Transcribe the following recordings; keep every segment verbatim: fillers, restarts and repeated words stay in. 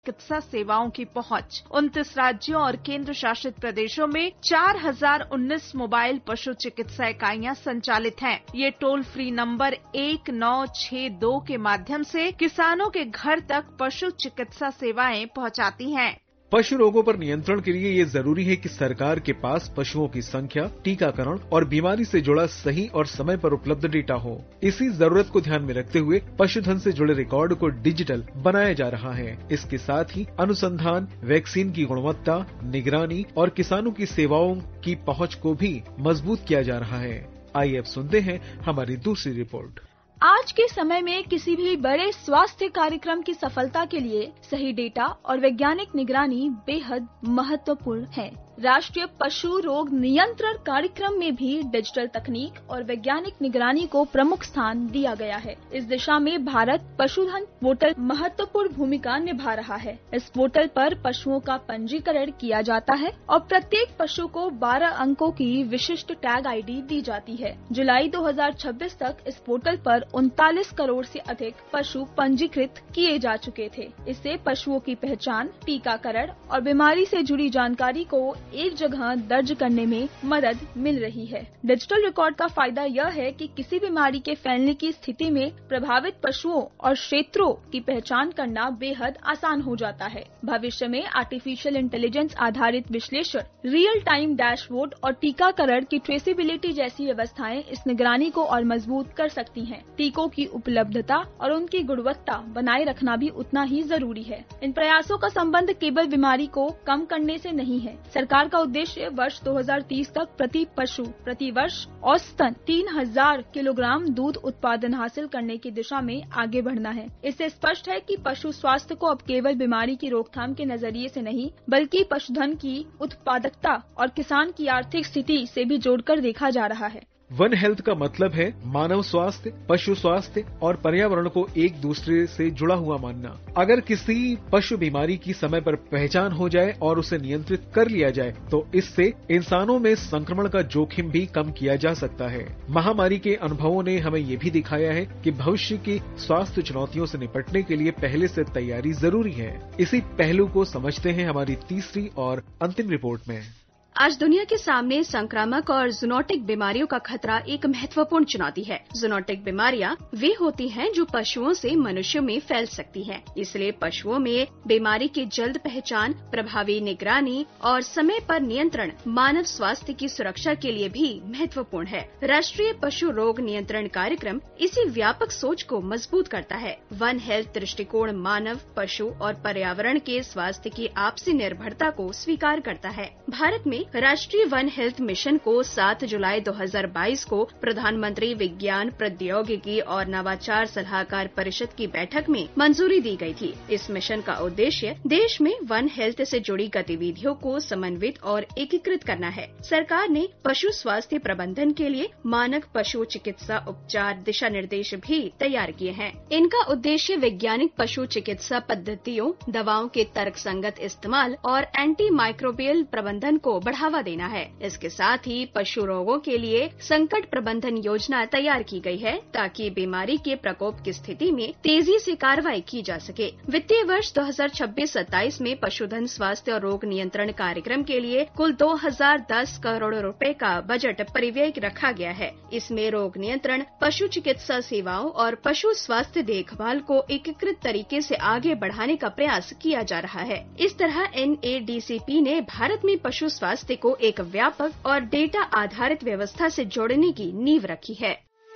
चिकित्सा सेवाओं की पहुंच। उनतीस राज्यों और केंद्र शासित प्रदेशों में चार हजार उन्नीस मोबाइल पशु चिकित्सा इकाइयां संचालित हैं। ये टोल फ्री नंबर एक नौ छह दो के माध्यम से किसानों के घर तक पशु चिकित्सा सेवाएं पहुंचाती हैं। पशु रोगों पर नियंत्रण के लिए ये जरूरी है कि सरकार के पास पशुओं की संख्या, टीकाकरण और बीमारी से जुड़ा सही और समय पर उपलब्ध डेटा हो। इसी जरूरत को ध्यान में रखते हुए पशुधन से जुड़े रिकॉर्ड को डिजिटल बनाया जा रहा है। इसके साथ ही अनुसंधान, वैक्सीन की गुणवत्ता, निगरानी और किसानों की सेवाओं की पहुंच को भी मजबूत किया जा रहा है। आइए अब सुनते हैं हमारी दूसरी रिपोर्ट। आज के समय में किसी भी बड़े स्वास्थ्य कार्यक्रम की सफलता के लिए सही डेटा और वैज्ञानिक निगरानी बेहद महत्वपूर्ण है। राष्ट्रीय पशु रोग नियंत्रण कार्यक्रम में भी डिजिटल तकनीक और वैज्ञानिक निगरानी को प्रमुख स्थान दिया गया है। इस दिशा में भारत पशुधन पोर्टल महत्वपूर्ण भूमिका निभा रहा है। इस पोर्टल पर पशुओं का पंजीकरण किया जाता है और प्रत्येक पशु को बारह अंकों की विशिष्ट टैग आईडी दी जाती है। जुलाई दो हज़ार छब्बीस तक इस पोर्टल पर उनतालीस करोड़ से अधिक पशु पंजीकृत किए जा चुके थे। इससे पशुओं की पहचान, टीकाकरण और बीमारी से जुड़ी जानकारी को एक जगह दर्ज करने में मदद मिल रही है। डिजिटल रिकॉर्ड का फायदा यह है कि किसी बीमारी के फैलने की स्थिति में प्रभावित पशुओं और क्षेत्रों की पहचान करना बेहद आसान हो जाता है। भविष्य में आर्टिफिशियल इंटेलिजेंस आधारित विश्लेषण, रियल टाइम डैशबोर्ड और टीकाकरण की ट्रेसेबिलिटी जैसी व्यवस्थाएं इस निगरानी को और मजबूत कर सकती हैं। टीकों की उपलब्धता और उनकी गुणवत्ता बनाए रखना भी उतना ही जरूरी है। इन प्रयासों का संबंध केवल बीमारी को कम करने से नहीं है। सरकार का उद्देश्य वर्ष दो हज़ार तीस तक प्रति पशु प्रति वर्ष औसतन तीन हजार किलोग्राम दूध उत्पादन हासिल करने की दिशा में आगे बढ़ना है। इससे स्पष्ट है कि पशु स्वास्थ्य को अब केवल बीमारी की रोकथाम के नजरिए से नहीं, बल्कि पशुधन की उत्पादकता और किसान की आर्थिक स्थिति से भी जोड़कर देखा जा रहा है। वन हेल्थ का मतलब है मानव स्वास्थ्य, पशु स्वास्थ्य और पर्यावरण को एक दूसरे से जुड़ा हुआ मानना। अगर किसी पशु बीमारी की समय पर पहचान हो जाए और उसे नियंत्रित कर लिया जाए तो इससे इंसानों में संक्रमण का जोखिम भी कम किया जा सकता है। महामारी के अनुभवों ने हमें ये भी दिखाया है कि भविष्य की स्वास्थ्य चुनौतियों से निपटने के लिए पहले से तैयारी जरूरी है। इसी पहलू को समझते हैं हमारी तीसरी और अंतिम रिपोर्ट में। आज दुनिया के सामने संक्रामक और जूनोटिक बीमारियों का खतरा एक महत्वपूर्ण चुनौती है। जूनोटिक बीमारियां वे होती हैं जो पशुओं से मनुष्यों में फैल सकती हैं। इसलिए पशुओं में बीमारी की जल्द पहचान, प्रभावी निगरानी और समय पर नियंत्रण मानव स्वास्थ्य की सुरक्षा के लिए भी महत्वपूर्ण है। राष्ट्रीय पशु रोग नियंत्रण कार्यक्रम इसी व्यापक सोच को मजबूत करता है। वन हेल्थ दृष्टिकोण मानव, पशु और पर्यावरण के स्वास्थ्य की आपसी निर्भरता को स्वीकार करता है। भारत में राष्ट्रीय वन हेल्थ मिशन को सात जुलाई दो हज़ार बाईस को प्रधानमंत्री विज्ञान, प्रौद्योगिकी और नवाचार सलाहकार परिषद की बैठक में मंजूरी दी गई थी। इस मिशन का उद्देश्य देश में वन हेल्थ से जुड़ी गतिविधियों को समन्वित और एकीकृत करना है। सरकार ने पशु स्वास्थ्य प्रबंधन के लिए मानक पशु चिकित्सा उपचार दिशा निर्देश भी तैयार किए हैं। इनका उद्देश्य वैज्ञानिक पशु चिकित्सा पद्धतियों, दवाओं के तर्कसंगत इस्तेमाल और एंटी माइक्रोबियल प्रबंधन को बढ़ावा देना है। इसके साथ ही पशु रोगों के लिए संकट प्रबंधन योजना तैयार की गई है ताकि बीमारी के प्रकोप की स्थिति में तेजी से कार्रवाई की जा सके। वित्तीय वर्ष दो हज़ार छब्बीस सत्ताईस में पशुधन स्वास्थ्य और रोग नियंत्रण कार्यक्रम के लिए कुल दो हज़ार दस करोड़ रुपए का बजट परिव्यय रखा गया है। इसमें रोग नियंत्रण, पशु चिकित्सा सेवाओं और पशु स्वास्थ्य देखभाल को एकीकृत तरीके से आगे बढ़ाने का प्रयास किया जा रहा है। इस तरह N A D C P ने भारत में पशु स्वास्थ्य को एक व्यापक और डेटा आधारित व्यवस्था से जोड़ने की नींव रखी है।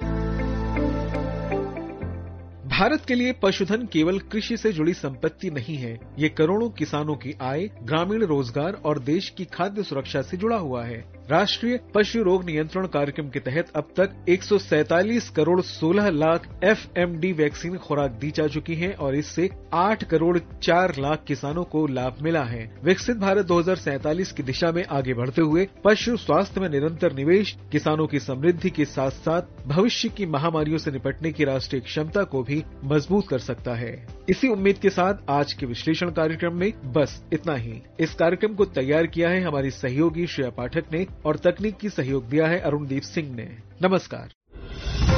भारत के लिए पशुधन केवल कृषि से जुड़ी संपत्ति नहीं है, ये करोड़ों किसानों की आय, ग्रामीण रोजगार और देश की खाद्य सुरक्षा से जुड़ा हुआ है। राष्ट्रीय पशु रोग नियंत्रण कार्यक्रम के तहत अब तक एक सौ सैंतालीस करोड़ सोलह lakh F M D vaccine खुराक दी जा चुकी है और इससे आठ करोड़ चार लाख किसानों को लाभ मिला है। विकसित भारत दो हज़ार सैंतालीस की दिशा में आगे बढ़ते हुए पशु स्वास्थ्य में निरंतर निवेश किसानों की समृद्धि के साथ साथ भविष्य की महामारियों से निपटने की राष्ट्रीय क्षमता को भी मजबूत कर सकता है। इसी उम्मीद के साथ आज के विश्लेषण कार्यक्रम में बस इतना ही। इस कार्यक्रम को तैयार किया है हमारी सहयोगी श्रेया पाठक ने और तकनीक की सहयोग दिया है अरुणदीप सिंह ने। नमस्कार।